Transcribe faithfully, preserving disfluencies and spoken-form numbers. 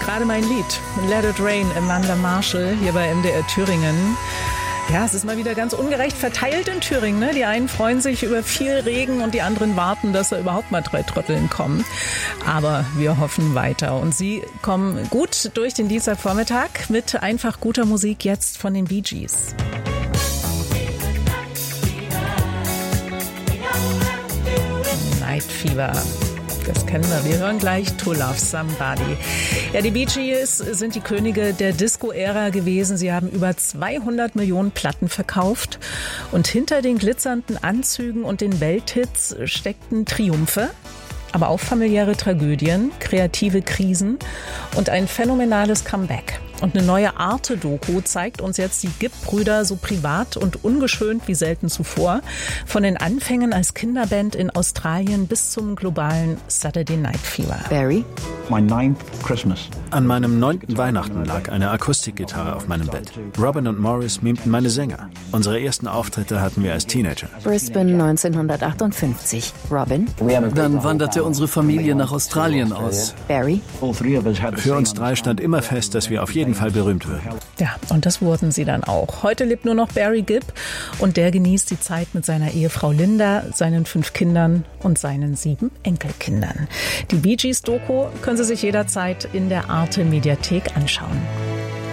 gerade mein Lied. Let It Rain, Amanda Marshall, hier bei M D R Thüringen. Ja, es ist mal wieder ganz ungerecht verteilt in Thüringen. Ne? Die einen freuen sich über viel Regen und die anderen warten, dass da überhaupt mal drei Trötteln kommen. Aber wir hoffen weiter. Und Sie kommen gut durch den Dienstagvormittag mit einfach guter Musik jetzt von den Bee Gees. Night Fever. Das kennen wir. Wir hören gleich To Love Somebody. Ja, die Bee Gees sind die Könige der Disco-Ära gewesen. Sie haben über zweihundert Millionen Platten verkauft. Und hinter den glitzernden Anzügen und den Welthits steckten Triumphe, aber auch familiäre Tragödien, kreative Krisen und ein phänomenales Comeback. Und eine neue Arte-Doku zeigt uns jetzt die Gibb-Brüder so privat und ungeschönt wie selten zuvor. Von den Anfängen als Kinderband in Australien bis zum globalen Saturday Night Fever. Barry? My ninth Christmas. An meinem neunten Weihnachten lag eine Akustikgitarre auf meinem Bett. Robin und Morris mimten meine Sänger. Unsere ersten Auftritte hatten wir als Teenager. Brisbane neunzehnhundertachtundfünfzig. Robin? Dann wanderte unsere Familie nach Australien aus. Barry? Für uns drei stand immer fest, dass wir auf jeden Fall berühmt würden. Ja, und das wurden sie dann auch. Heute lebt nur noch Barry Gibb und der genießt die Zeit mit seiner Ehefrau Linda, seinen fünf Kindern und seinen sieben Enkelkindern. Die Bee Gees Doku können Sie sich jederzeit in der Arte Mediathek anschauen.